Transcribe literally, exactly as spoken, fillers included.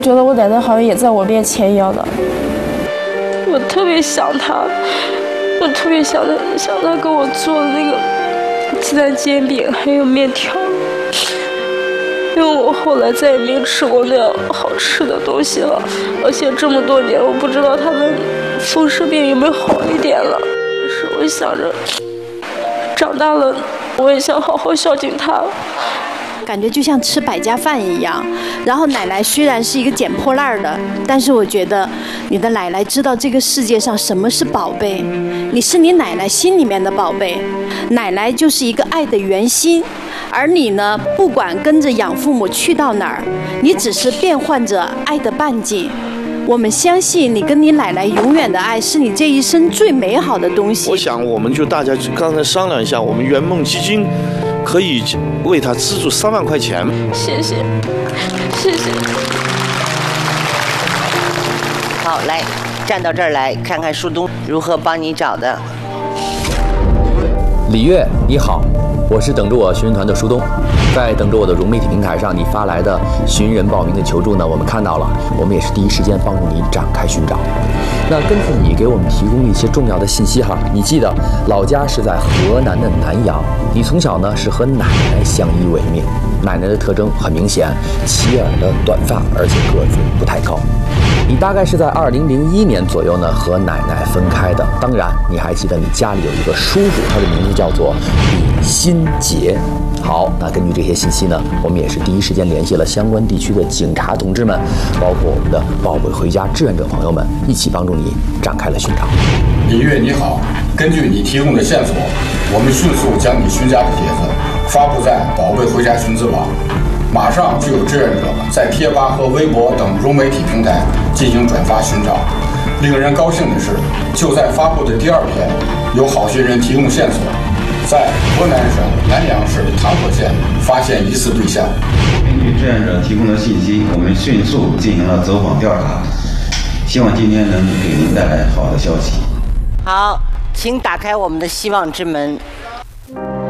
觉得我奶奶好像也在我面前一样的。 我特别想她，我特别想她，想她给我做的那个鸡蛋煎饼还有面条，因为我后来再也没吃过那样好吃的东西了，而且这么多年我不知道她的风湿病有没有好一点了。是我想着长大了我也想好好孝敬她。 感觉就像吃百家饭一样，然后奶奶虽然是一个捡破烂的，但是我觉得你的奶奶知道这个世界上什么是宝贝，你是你奶奶心里面的宝贝，奶奶就是一个爱的圆心，而你呢，不管跟着养父母去到哪儿，你只是变换着爱的半径。我们相信你跟你奶奶永远的爱是你这一生最美好的东西。 我想我们就大家刚才商量一下，我们圆梦基金可以为他资助三万块钱。 谢谢，谢谢。 好，来站到这儿来看看树东如何帮你找的。 李月，你好，我是等着我寻人团的树东。在等着我的融媒体平台上，你发来的寻人报名的求助呢，我们看到了，我们也是第一时间帮助你展开寻找。那根据你给我们提供的一些重要的信息哈，你记得老家是在河南的南阳，你从小呢是和奶奶相依为命，奶奶的特征很明显，齐耳的短发，而且个子不太高。你大概是在二零零一年左右呢和奶奶分开的，当然你还记得你家里有一个叔叔，他的名字叫做李新杰。好，那根据这些信息呢，我们也是第一时间联系了相关地区的警察同志们，包括我们的宝贝回家志愿者朋友们，一起帮助你展开了寻找。 李月你好，根据你提供的线索，我们迅速将你寻家的帖子发布在宝贝回家寻子网，马上就有志愿者在贴吧和微博等融媒体平台进行转发寻找。令人高兴的是，就在发布的第二天，有好心人提供线索，在河南省南阳市唐河县发现疑似对象。 根据志愿者提供的信息，我们迅速进行了走访调查，希望今天能给您带来好的消息。 好，请打开我们的希望之门。